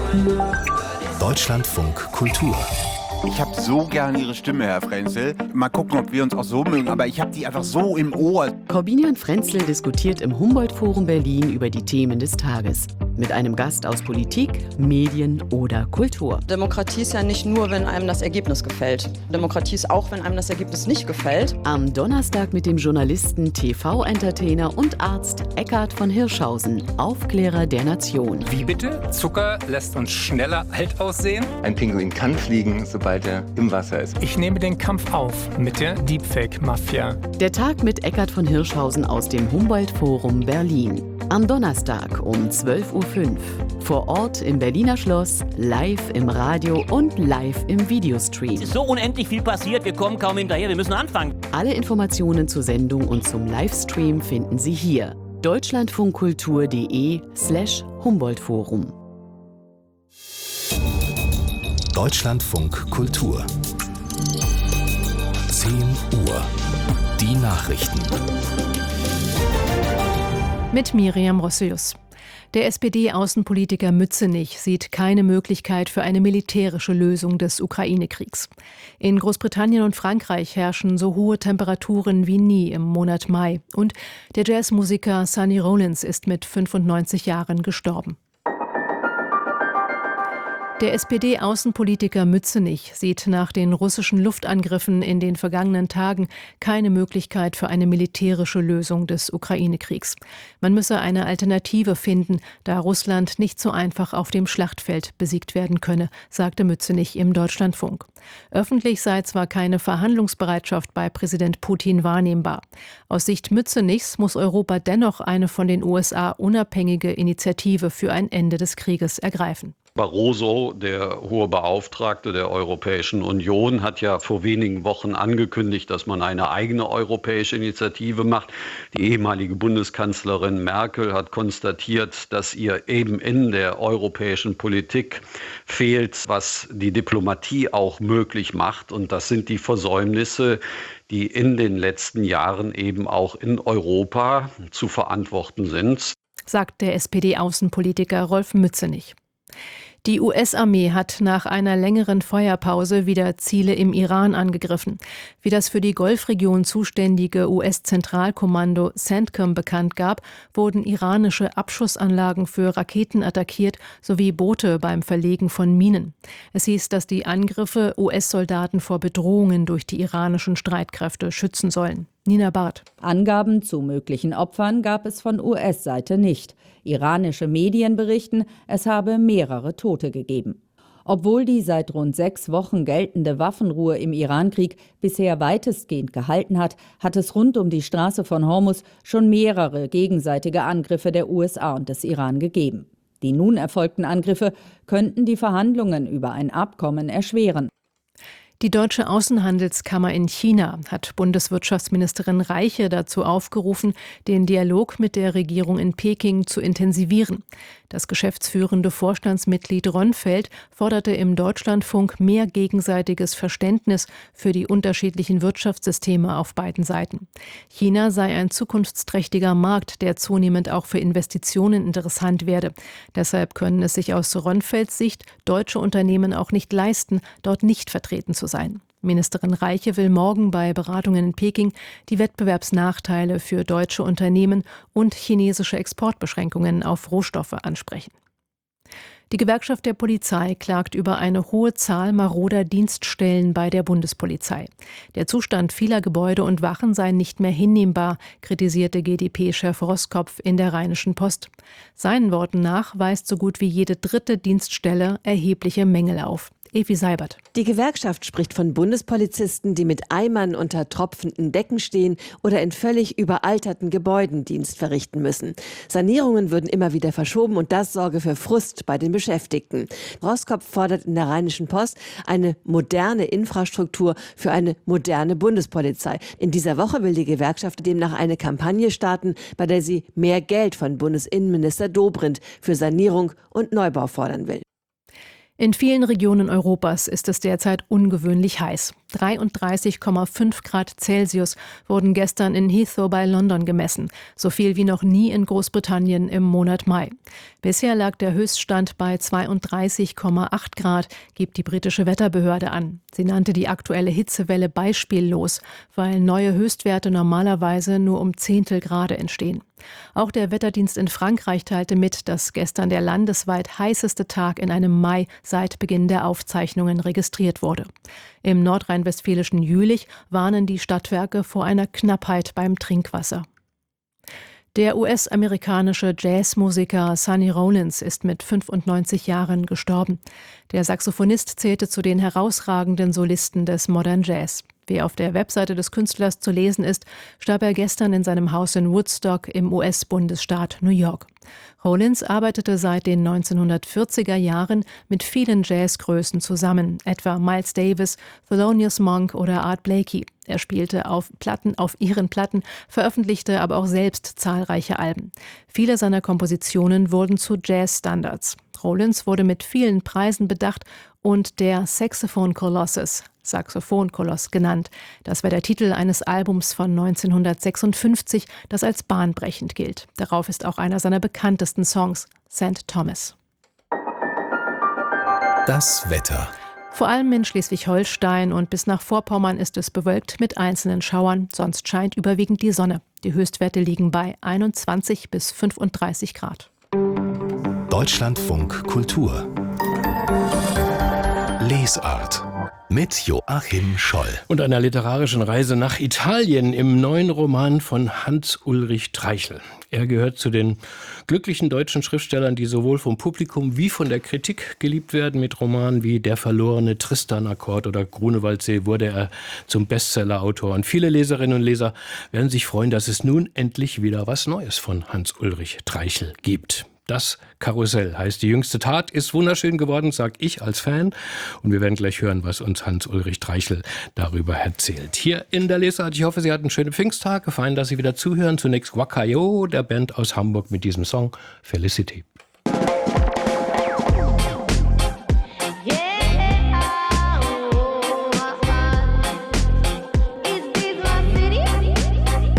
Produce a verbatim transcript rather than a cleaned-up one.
Deutschlandfunk Kultur. Ich habe so gerne Ihre Stimme, Herr Frenzel. Mal gucken, ob wir uns auch so mögen, aber ich habe die einfach so im Ohr. Corbinian Frenzel diskutiert im Humboldt-Forum Berlin über die Themen des Tages. Mit einem Gast aus Politik, Medien oder Kultur. Demokratie ist ja nicht nur, wenn einem das Ergebnis gefällt. Demokratie ist auch, wenn einem das Ergebnis nicht gefällt. Am Donnerstag mit dem Journalisten, T V-Entertainer und Arzt Eckhard von Hirschhausen, Aufklärer der Nation. Wie bitte? Zucker lässt uns schneller alt aussehen? Ein Pinguin kann fliegen, sobald er im Wasser ist. Ich nehme den Kampf auf mit der Deepfake-Mafia. Der Tag mit Eckhard von Hirschhausen aus dem Humboldt-Forum Berlin. Am Donnerstag um zwölf Uhr fünf. Vor Ort im Berliner Schloss, live im Radio und live im Videostream. Es ist so unendlich viel passiert, wir kommen kaum hinterher, wir müssen anfangen. Alle Informationen zur Sendung und zum Livestream finden Sie hier. deutschlandfunkkultur.de slash Humboldt-Forum. Deutschlandfunk Kultur. zehn Uhr. Die Nachrichten. Mit Miriam Rosselius. Der S P D-Außenpolitiker Mützenich sieht keine Möglichkeit für eine militärische Lösung des Ukraine-Kriegs. In Großbritannien und Frankreich herrschen so hohe Temperaturen wie nie im Monat Mai. Und der Jazzmusiker Sonny Rollins ist mit fünfundneunzig Jahren gestorben. Der S P D-Außenpolitiker Mützenich sieht nach den russischen Luftangriffen in den vergangenen Tagen keine Möglichkeit für eine militärische Lösung des Ukraine-Kriegs. Man müsse eine Alternative finden, da Russland nicht so einfach auf dem Schlachtfeld besiegt werden könne, sagte Mützenich im Deutschlandfunk. Öffentlich sei zwar keine Verhandlungsbereitschaft bei Präsident Putin wahrnehmbar. Aus Sicht Mützenichs muss Europa dennoch eine von den U S A unabhängige Initiative für ein Ende des Krieges ergreifen. Barroso, der hohe Beauftragte der Europäischen Union, hat ja vor wenigen Wochen angekündigt, dass man eine eigene europäische Initiative macht. Die ehemalige Bundeskanzlerin Merkel hat konstatiert, dass ihr eben in der europäischen Politik fehlt, was die Diplomatie auch möglich macht. Und das sind die Versäumnisse, die in den letzten Jahren eben auch in Europa zu verantworten sind, sagt der S P D-Außenpolitiker Rolf Mützenich. Die U S-Armee hat nach einer längeren Feuerpause wieder Ziele im Iran angegriffen. Wie das für die Golfregion zuständige U S-Zentralkommando CENTCOM bekannt gab, wurden iranische Abschussanlagen für Raketen attackiert sowie Boote beim Verlegen von Minen. Es hieß, dass die Angriffe U S-Soldaten vor Bedrohungen durch die iranischen Streitkräfte schützen sollen. Nina Barth. Angaben zu möglichen Opfern gab es von U S-Seite nicht. Iranische Medien berichten, es habe mehrere Tote gegeben. Obwohl die seit rund sechs Wochen geltende Waffenruhe im Irankrieg bisher weitestgehend gehalten hat, hat es rund um die Straße von Hormuz schon mehrere gegenseitige Angriffe der U S A und des Iran gegeben. Die nun erfolgten Angriffe könnten die Verhandlungen über ein Abkommen erschweren. Die Deutsche Außenhandelskammer in China hat Bundeswirtschaftsministerin Reiche dazu aufgerufen, den Dialog mit der Regierung in Peking zu intensivieren. Das geschäftsführende Vorstandsmitglied Ronnfeld forderte im Deutschlandfunk mehr gegenseitiges Verständnis für die unterschiedlichen Wirtschaftssysteme auf beiden Seiten. China sei ein zukunftsträchtiger Markt, der zunehmend auch für Investitionen interessant werde. Deshalb können es sich aus Ronnfelds Sicht deutsche Unternehmen auch nicht leisten, dort nicht vertreten zu sein. Ministerin Reiche will morgen bei Beratungen in Peking die Wettbewerbsnachteile für deutsche Unternehmen und chinesische Exportbeschränkungen auf Rohstoffe ansprechen. Die Gewerkschaft der Polizei klagt über eine hohe Zahl maroder Dienststellen bei der Bundespolizei. Der Zustand vieler Gebäude und Wachen sei nicht mehr hinnehmbar, kritisierte G D P-Chef Roskopf in der Rheinischen Post. Seinen Worten nach weist so gut wie jede dritte Dienststelle erhebliche Mängel auf. Evi Seibert. Die Gewerkschaft spricht von Bundespolizisten, die mit Eimern unter tropfenden Decken stehen oder in völlig überalterten Gebäuden Dienst verrichten müssen. Sanierungen würden immer wieder verschoben und das sorge für Frust bei den Beschäftigten. Roskopf fordert in der Rheinischen Post eine moderne Infrastruktur für eine moderne Bundespolizei. In dieser Woche will die Gewerkschaft demnach eine Kampagne starten, bei der sie mehr Geld von Bundesinnenminister Dobrindt für Sanierung und Neubau fordern will. In vielen Regionen Europas ist es derzeit ungewöhnlich heiß. dreiunddreißig Komma fünf Grad Celsius wurden gestern in Heathrow bei London gemessen. So viel wie noch nie in Großbritannien im Monat Mai. Bisher lag der Höchststand bei zweiunddreißig Komma acht Grad, gibt die britische Wetterbehörde an. Sie nannte die aktuelle Hitzewelle beispiellos, weil neue Höchstwerte normalerweise nur um Zehntelgrade entstehen. Auch der Wetterdienst in Frankreich teilte mit, dass gestern der landesweit heißeste Tag in einem Mai seit Beginn der Aufzeichnungen registriert wurde. Im nordrhein-westfälischen Jülich warnen die Stadtwerke vor einer Knappheit beim Trinkwasser. Der U S-amerikanische Jazzmusiker Sonny Rollins ist mit fünfundneunzig Jahren gestorben. Der Saxophonist zählte zu den herausragenden Solisten des Modern Jazz. Wie auf der Webseite des Künstlers zu lesen ist, starb er gestern in seinem Haus in Woodstock im U S-Bundesstaat New York. Rollins arbeitete seit den neunzehnhundertvierziger Jahren mit vielen Jazzgrößen zusammen, etwa Miles Davis, Thelonious Monk oder Art Blakey. Er spielte auf Platten, auf ihren Platten, veröffentlichte aber auch selbst zahlreiche Alben. Viele seiner Kompositionen wurden zu Jazzstandards. Rollins wurde mit vielen Preisen bedacht und der Saxophone Colossus, Saxophonkoloss genannt. Das war der Titel eines Albums von neunzehnhundertsechsundfünfzig, das als bahnbrechend gilt. Darauf ist auch einer seiner bekanntesten Songs, Sankt Thomas. Das Wetter. Vor allem in Schleswig-Holstein und bis nach Vorpommern ist es bewölkt mit einzelnen Schauern, sonst scheint überwiegend die Sonne. Die Höchstwerte liegen bei einundzwanzig bis fünfunddreißig Grad. Deutschlandfunk Kultur. Lesart. Mit Joachim Scholl. Und einer literarischen Reise nach Italien im neuen Roman von Hans-Ulrich Treichel. Er gehört zu den glücklichen deutschen Schriftstellern, die sowohl vom Publikum wie von der Kritik geliebt werden. Mit Romanen wie Der verlorene Tristan-Akkord oder Grunewaldsee wurde er zum Bestsellerautor. Und viele Leserinnen und Leser werden sich freuen, dass es nun endlich wieder was Neues von Hans-Ulrich Treichel gibt. Das Karussell heißt die jüngste Tat, ist wunderschön geworden, sag ich als Fan. Und wir werden gleich hören, was uns Hans-Ulrich Treichel darüber erzählt. Hier in der Lesart, ich hoffe, Sie hatten schöne Pfingsttage. Fein, dass Sie wieder zuhören. Zunächst Wakayo, der Band aus Hamburg mit diesem Song Felicity.